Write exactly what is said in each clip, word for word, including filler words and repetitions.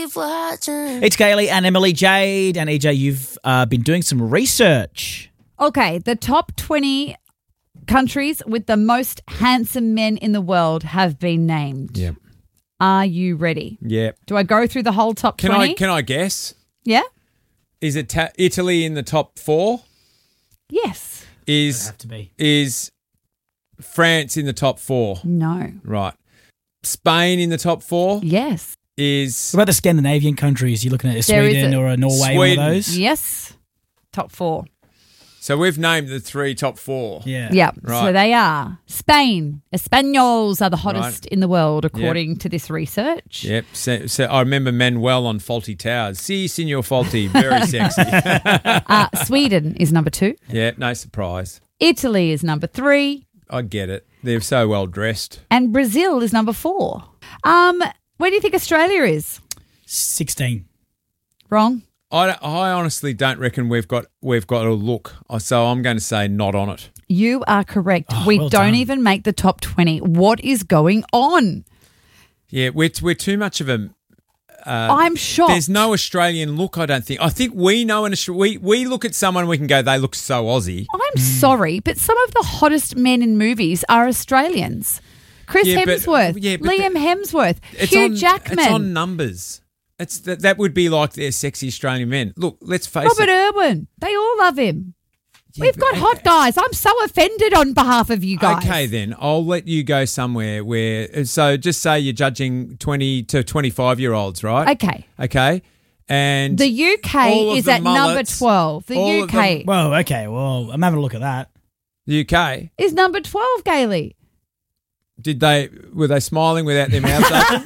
keep watching. It's Gailey and Emily Jade. And E J, you've uh, been doing some research. Okay, the top twenty countries with the most handsome men in the world have been named. Yep. Are you ready? Yep. Do I go through the whole top Can twenty? I can I guess? Yeah? Is it ta- Italy in the top four? Yes. Is Have to be. is France in the top four? No. Right. Spain in the top four? Yes. Is What about the Scandinavian countries? You're looking at a There is Sweden a- or a Norway, Sweden. one of those? Yes. Top four. so we've named the three top four. Yeah. Yeah. Right. So they are. Spain. Espanols are the hottest Right. in the world, according to this research. Yep. So, so I remember Manuel on Faulty Towers. Si, Signor Faulty. Very sexy. Uh, Sweden is number two. Yeah, no surprise. Italy is number three. I get it. They're so well dressed. And Brazil is number four. Um, where do you think Australia is? sixteen. Wrong. I, I honestly don't reckon we've got we've got a look. So I'm going to say not on it. You are correct. Oh, we well don't done. even make the top twenty. What is going on? Yeah, we're we're too much of a. I'm shocked. There's no Australian look. I don't think. I think we know an Austra- we we look at someone and we can go, they look so Aussie. I'm sorry, but some of the hottest men in movies are Australians. Chris Yeah, but- Hemsworth, yeah, but Liam the- Hemsworth, It's Hugh on, Jackman, It's on numbers. It's that that would be like their sexy Australian men. Look, let's face Robert it. Irwin. They all love him. Yeah, We've but- got hot guys. I'm so offended on behalf of you guys. Okay, then I'll let you go somewhere where. So just say you're judging twenty to twenty-five year olds, right? Okay. Okay. And The U all K of is the at number mullets, twelve. The all of U K Well, okay. Well, I'm having a look at that. the U K. is number twelve, Gailey. Did they were they smiling without their mouths open?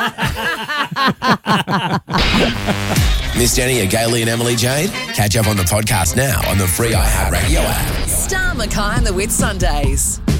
Missed any of Gailey and Emily Jade? Catch up on the podcast now on the free iHeartRadio app. Star Mackay and the Whit Sundays.